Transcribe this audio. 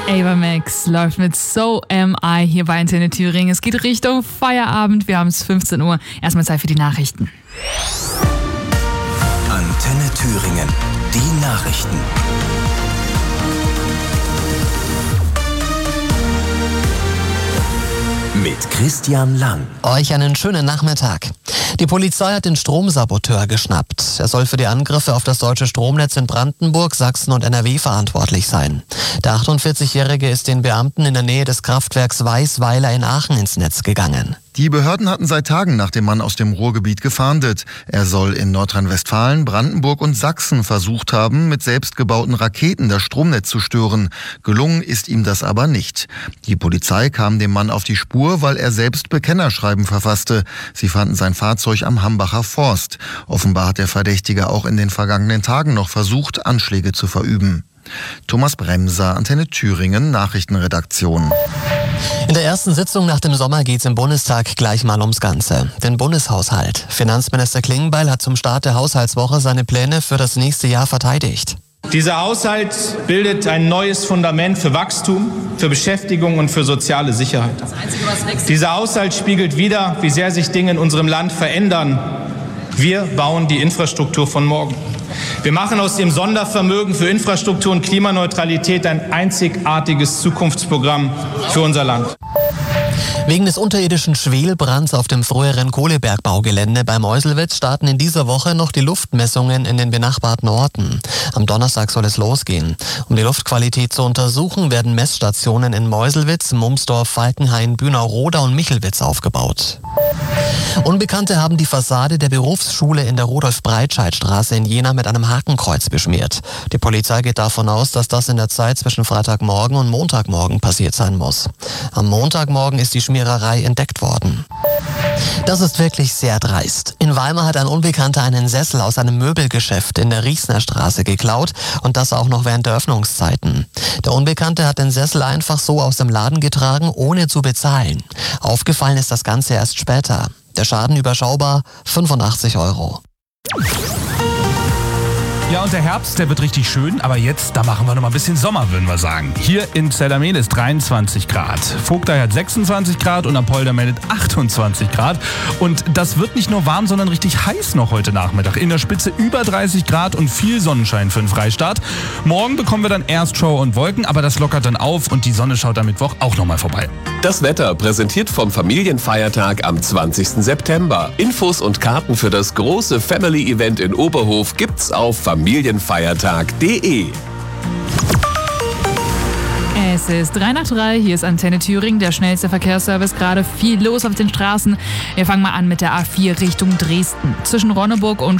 Ava Max läuft mit So Am I hier bei Antenne Thüringen. Es geht Richtung Feierabend. Wir haben es 15 Uhr. Erstmal Zeit für die Nachrichten. Antenne Thüringen. Die Nachrichten. Mit Christian Lang. Euch einen schönen Nachmittag. Die Polizei hat den Stromsaboteur geschnappt. Er soll für die Angriffe auf das deutsche Stromnetz in Brandenburg, Sachsen und NRW verantwortlich sein. Der 48-Jährige ist den Beamten in der Nähe des Kraftwerks Weißweiler in Aachen ins Netz gegangen. Die Behörden hatten seit Tagen nach dem Mann aus dem Ruhrgebiet gefahndet. Er soll in Nordrhein-Westfalen, Brandenburg und Sachsen versucht haben, mit selbstgebauten Raketen das Stromnetz zu stören. Gelungen ist ihm das aber nicht. Die Polizei kam dem Mann auf die Spur, weil er selbst Bekennerschreiben verfasste. Sie fanden sein Fahrzeug am Hambacher Forst. Offenbar hat der Verdächtige auch in den vergangenen Tagen noch versucht, Anschläge zu verüben. Thomas Bremser, Antenne Thüringen, Nachrichtenredaktion. In der ersten Sitzung nach dem Sommer geht es im Bundestag gleich mal ums Ganze. Den Bundeshaushalt. Finanzminister Klingbeil hat zum Start der Haushaltswoche seine Pläne für das nächste Jahr verteidigt. Dieser Haushalt bildet ein neues Fundament für Wachstum, für Beschäftigung und für soziale Sicherheit. Dieser Haushalt spiegelt wider, wie sehr sich Dinge in unserem Land verändern. Wir bauen die Infrastruktur von morgen. Wir machen aus dem Sondervermögen für Infrastruktur und Klimaneutralität ein einzigartiges Zukunftsprogramm für unser Land. Wegen des unterirdischen Schwelbrands auf dem früheren Kohlebergbaugelände bei Meuselwitz starten in dieser Woche noch die Luftmessungen in den benachbarten Orten. Am Donnerstag soll es losgehen. Um die Luftqualität zu untersuchen, werden Messstationen in Meuselwitz, Mumsdorf, Falkenhain, Bünau-Roda und Michelwitz aufgebaut. Unbekannte haben die Fassade der Berufsschule in der Rudolf-Breitscheid-Straße in Jena mit einem Hakenkreuz beschmiert. Die Polizei geht davon aus, dass das in der Zeit zwischen Freitagmorgen und Montagmorgen passiert sein muss. Am Montagmorgen ist die Schmiererei entdeckt worden. Das ist wirklich sehr dreist. In Weimar hat ein Unbekannter einen Sessel aus einem Möbelgeschäft in der Riechsner Straße geklaut und das auch noch während der Öffnungszeiten. Der Unbekannte hat den Sessel einfach so aus dem Laden getragen, ohne zu bezahlen. Aufgefallen ist das Ganze erst später. Der Schaden überschaubar, 85 €. Ja, und der Herbst, der wird richtig schön, aber jetzt, da machen wir noch mal ein bisschen Sommer, würden wir sagen. Hier in Zellermehl ist 23 Grad. Vogtei hat 26 Grad und Apolda meldet 28 Grad. Und das wird nicht nur warm, sondern richtig heiß noch heute Nachmittag. In der Spitze über 30 Grad und viel Sonnenschein für den Freistaat. Morgen bekommen wir dann erst Schauer und Wolken, aber das lockert dann auf und die Sonne schaut am Mittwoch auch noch mal vorbei. Das Wetter präsentiert vom Familienfeiertag am 20. September. Infos und Karten für das große Family-Event in Oberhof gibt's auf familienfeiertag.de. Es ist 3 nach 3, hier ist Antenne Thüringen, der schnellste Verkehrsservice. Gerade viel los auf den Straßen. Wir fangen mal an mit der A4 Richtung Dresden. Zwischen Ronneburg und